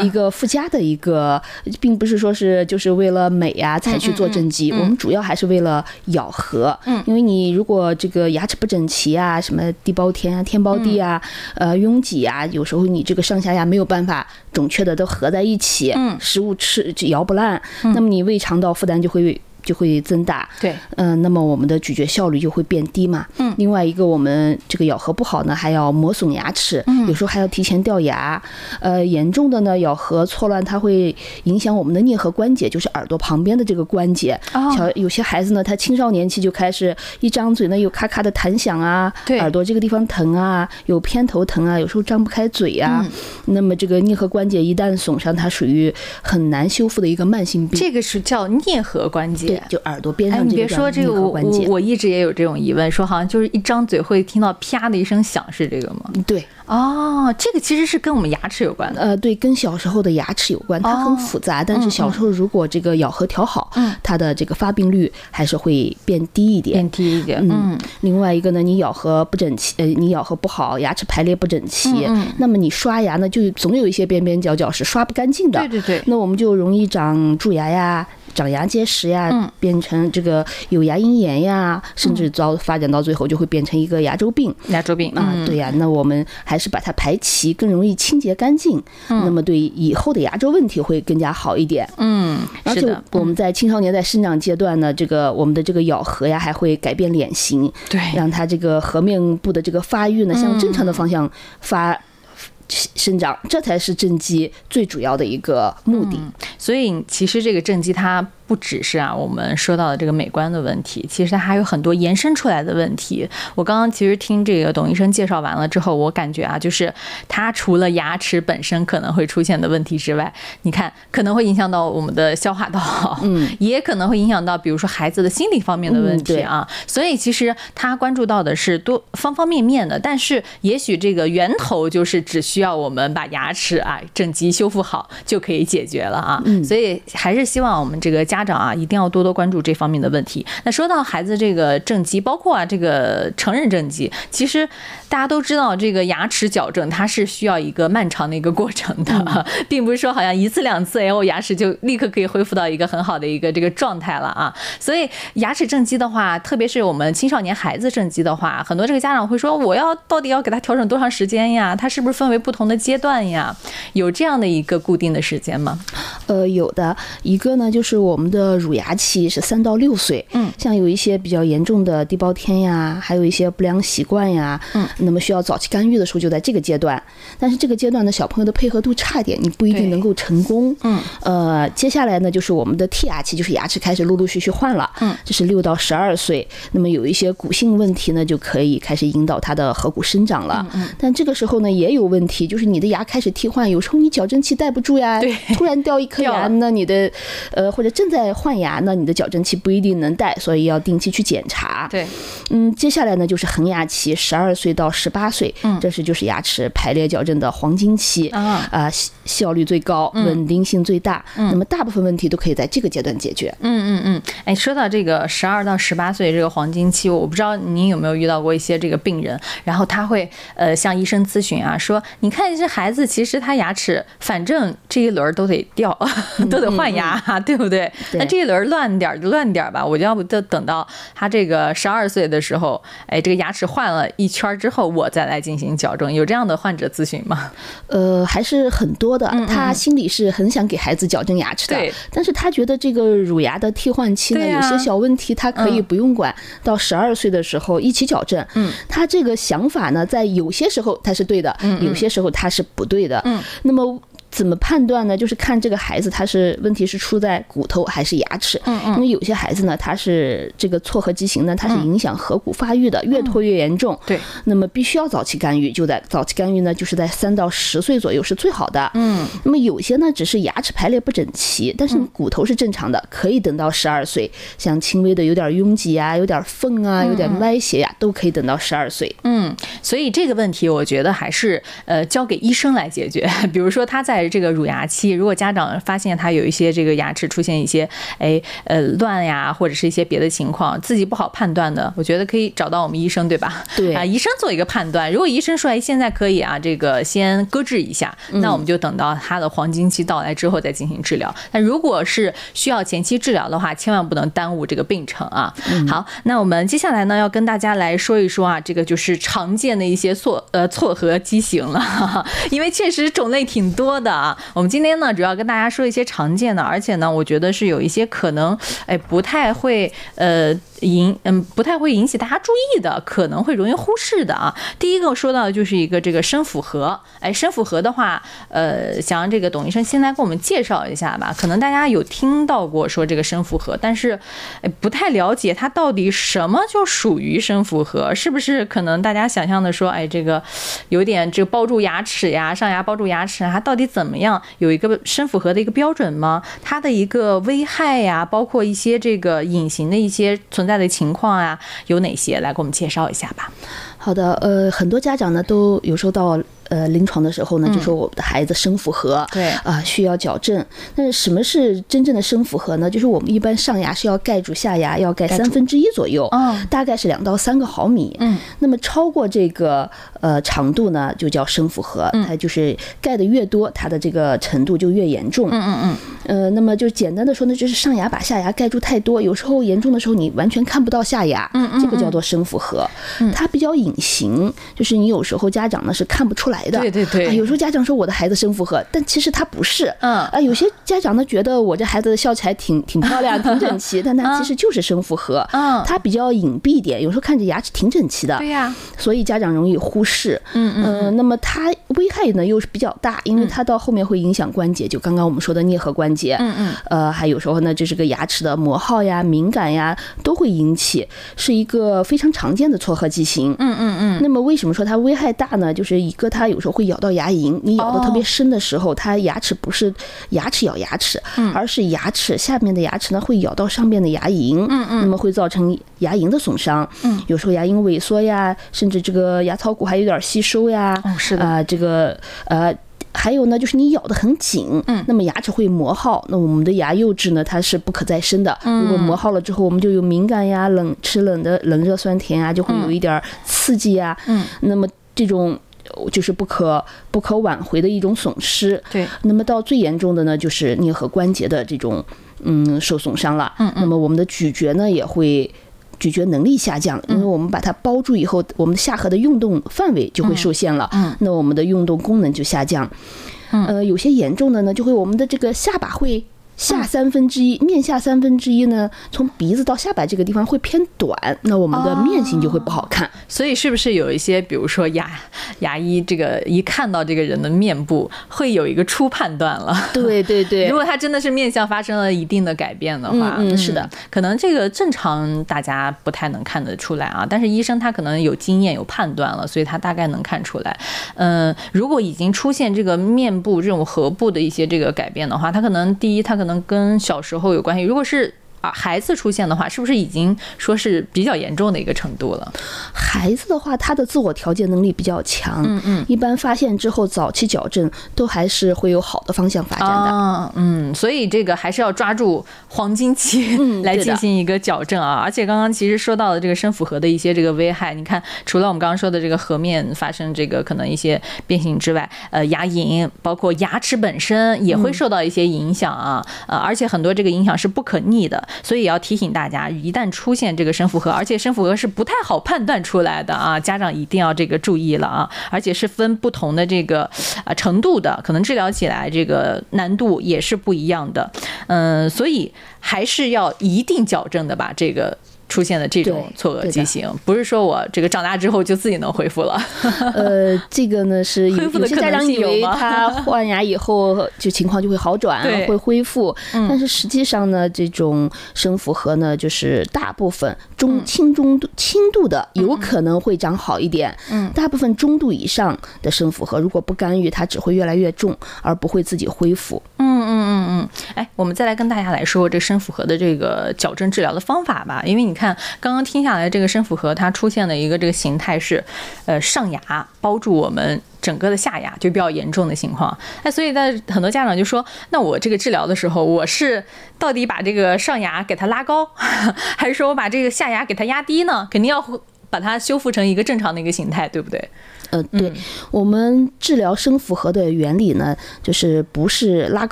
一个附加的一个，并不是说是就是为了美呀才去做正畸，我们主要还是为了咬合。因为你如果这个牙齿不整齐啊，什么地包天啊、天包地啊、拥挤啊，有时候你这个上下牙没有办法准确的都合在一起，食物吃咬不烂，那么你胃肠道负担就会增大， 对， 那么我们的咀嚼效率就会变低嘛。另外一个，我们这个咬合不好呢，还要磨损牙齿，有时候还要提前掉牙。严重的呢，咬合错乱，它会影响我们的颞颌关节，就是耳朵旁边的这个关节。有些孩子呢，他青少年期就开始一张嘴呢，有咔咔的弹响啊，耳朵这个地方疼啊，有偏头疼啊，有时候张不开嘴啊。那么这个颞颌关节一旦损伤，它属于很难修复的一个慢性病。 这个是叫颞颌关节。 就耳朵边上这个。 你别说这个，我一直也有这种疑问，说好像就是一张嘴会听到啪的一声响，是这个吗？ 对。 这个其实是跟我们牙齿有关的。 对，跟小时候的牙齿有关，它很复杂。但是小时候如果这个咬合调好，它的这个发病率还是会变低一点。另外一个呢，你咬合不整齐，你咬合不好，牙齿排列不整齐，那么你刷牙呢，就总有一些边边角角是刷不干净的。 对。 那我们就容易长蛀牙呀。长牙结石呀，变成这个有牙龈炎呀，甚至发展到最后就会变成一个牙周病。对呀，那我们还是把它排齐，更容易清洁干净。那么对以后的牙周问题会更加好一点。而且我们在青少年在生长阶段呢，这个我们的这个咬合呀，还会改变脸型， 对， 让它这个颌面部的这个发育呢，向正常的方向生长，这才是正畸最主要的一个目的。 所以其实这个正畸它不只是我们说到的这个美观的问题，其实它还有很多延伸出来的问题。我刚刚其实听这个董医生介绍完了之后，我感觉就是它除了牙齿本身可能会出现的问题之外，你看可能会影响到我们的消化道，也可能会影响到比如说孩子的心理方面的问题啊。所以其实他关注到的是方方面面的，但是也许这个源头就是只需要我们把牙齿正畸修复好就可以解决了啊。所以还是希望我们这个家长一定要多多关注这方面的问题。那说到孩子这个正畸，包括这个成人正畸，其实大家都知道这个牙齿矫正它是需要一个漫长的一个过程的，并不是说好像一次两次我牙齿就立刻可以恢复到一个很好的一个这个状态了啊。所以牙齿正畸的话，特别是我们青少年孩子正畸的话，很多这个家长会说，我到底要给他调整多长时间呀？他是不是分为不同的阶段呀？有这样的一个固定的时间吗？ 有的，一个呢就是我们的乳牙期是3到6岁，像有一些比较严重的地包天呀，还有一些不良习惯呀，那么需要早期干预的时候就在这个阶段。但是这个阶段呢，小朋友的配合度差点，你不一定能够成功。接下来呢就是我们的剔牙期，就是牙齿开始陆陆续续换了，这是6到12岁。那么有一些骨性问题呢，就可以开始引导他的颌骨生长了。但这个时候呢也有问题，就是你的牙开始替换，有时候你矫正器戴不住呀，突然掉一颗牙，那你的或者正在换牙，那你的矫正器不一定能戴，所以要定期去检查。 对， 接下来呢就是恒牙期，12岁到18岁，这就是牙齿排列矫正的黄金期效率最高，稳定性最大。那么大部分问题都可以在这个阶段解决。 说到这个12到18岁这个黄金期，我不知道您有没有遇到过一些这个病人，然后他会向医生咨询说你看这孩子其实他牙齿反正这一轮都得掉，都得换牙，对不对？那这一轮乱点就乱点吧，我就要不等到他这个12岁的时候，这个牙齿换了一圈之后，我再来进行矫正。有这样的患者咨询吗？ 还是很多的。他心里是很想给孩子矫正牙齿的，但是他觉得这个乳牙的替换期呢，有些小问题他可以不用管，到12岁的时候一起矫正。他这个想法呢，在有些时候他是对的，有些时候他是不对的。那么怎么判断呢？就是看这个孩子他是问题是出在骨头还是牙齿。因为有些孩子呢，他是这个错颌畸形呢，它是影响颌骨发育的，越拖越严重。对，那么必须要早期干预，就在早期干预呢，就是在3到10岁左右是最好的。那么有些呢只是牙齿排列不整齐，但是你骨头是正常的，可以等到12岁。像轻微的有点拥挤啊，有点缝啊，有点歪斜呀，都可以等到12岁。 所以这个问题我觉得还是交给医生来解决。比如说他在在这个乳牙期，如果家长发现他有一些这个牙齿出现一些乱呀，或者是一些别的情况，自己不好判断的，我觉得可以找到我们医生，对吧？ 对医生做一个判断。如果医生说现在可以啊，这个先搁置一下，那我们就等到他的黄金期到来之后再进行治疗。但如果是需要前期治疗的话，千万不能耽误这个病程啊。好，那我们接下来呢要跟大家来说一说啊，这个就是常见的一些错颌畸形了，因为确实种类挺多的啊。我们今天呢主要跟大家说一些常见的，而且呢我觉得是有一些可能不太会引起大家注意的，可能会容易忽视的啊。第一个说到的就是一个这个深府颌，深府颌的话，想让这个董医生先来给我们介绍一下吧。可能大家有听到过说这个深府颌，但是不太了解它到底什么就属于深府颌，是不是可能大家想象的说，这个有点这个包住牙齿呀，上牙包住牙齿，它到底怎么样？有一个深府颌的一个标准吗？它的一个危害呀，包括一些这个隐形的一些存在的情况啊，有哪些？来给我们介绍一下吧。 好的，很多家长呢都有时候到临床的时候呢，就说我的孩子深府颌， 对需要矫正。但是什么是真正的深府颌呢？就是我们一般上牙是要盖住下牙，要盖1/3左右，大概是2到3个毫米。那么超过这个长度呢，就叫深府颌。它就是盖的越多，它的这个程度就越严重。那么就简单的说呢，就是上牙把下牙盖住太多，有时候严重的时候你完全看不到下牙，这个叫做深府颌。它比较隐形，就是你有时候家长呢是看不出来的。 对， 有时候家长说我的孩子深府颌，但其实他不是。有些家长呢觉得我这孩子笑起来挺漂亮、挺整齐，但他其实就是深府颌。它比较隐蔽一点，有时候看着牙齿挺整齐的。 对呀， 所以家长容易忽视。那么它危害呢又是比较大，因为它到后面会影响关节，就刚刚我们说的颞颌关节。还有时候呢，这个牙齿的磨耗呀、敏感呀都会引起，是一个非常常见的错颌畸形。那么为什么说它危害大呢？就是一个它有时候会咬到牙龈，你咬得特别深的时候，它牙齿不是牙齿咬牙齿，而是牙齿下面的牙齿呢会咬到上面的牙龈。那么会造成牙龈的损伤。有时候牙龈萎缩呀，甚至这个牙槽骨还有点吸收呀。 是的。 这个还有呢，就是你咬得很紧，那么牙齿会磨耗，那我们的牙釉质呢，它是不可再生的。如果磨耗了之后，我们就有敏感呀、吃冷的冷热酸甜啊，就会有一点刺激呀。那么这种就是不可挽回的一种损失。 对。 那么到最严重的呢，就是颞颌关节的这种受损伤了。那么我们的咀嚼呢也会。咀嚼能力下降，因为我们把它包住以后，我们下颌的运动范围就会受限了。那我们的运动功能就下降。有些严重的呢，就会我们的这个下巴会下1/3，面下1/3呢，从鼻子到下巴这个地方会偏短，那我们的面型就会不好看。 所以是不是有一些，比如说牙医这个一看到这个人的面部，会有一个初判断了？ 对。 如果他真的是面相发生了一定的改变的话， 是的， 可能这个正常大家不太能看得出来啊，但是医生他可能有经验有判断了，所以他大概能看出来。如果已经出现这个面部这种颌部的一些这个改变的话，他可能第一，他可能跟小时候有关系。如果是孩子出现的话，是不是已经说是比较严重的一个程度了？ 孩子的话，他的自我调节能力比较强，一般发现之后早期矫正都还是会有好的方向发展的。 所以这个还是要抓住黄金期来进行一个矫正啊。而且刚刚其实说到的这个深府颌的一些这个危害，你看除了我们刚刚说的这个颌面发生这个可能一些变形之外，牙龈包括牙齿本身也会受到一些影响啊。而且很多这个影响是不可逆的。所以也要提醒大家，一旦出现这个深府颌，而且深府颌是不太好判断出来的啊，家长一定要这个注意了啊，而且是分不同的这个程度的，可能治疗起来这个难度也是不一样的。所以还是要一定矫正的吧，这个出现的这种错颌畸形，不是说我这个长大之后就自己能恢复了。 这个呢是有些家长以为他换牙以后就情况就会好转，会恢复，但是实际上呢，这种深府颌呢，就是大部分轻度的有可能会长好一点，大部分中度以上的深府颌如果不干预，它只会越来越重，而不会自己恢复。 哎，我们再来跟大家来说这深复合的这个矫正治疗的方法吧。因为你看刚刚听下来，这个深复合它出现的一个这个形态是，上牙包住我们整个的下牙，就比较严重的情况。哎，所以在很多家长就说，那我这个治疗的时候，我是到底把这个上牙给它拉高，还是说我把这个下牙给它压低呢？肯定要把它修复成一个正常的一个形态，对不对？ 对，我们治疗深复合的原理呢，就是不是拉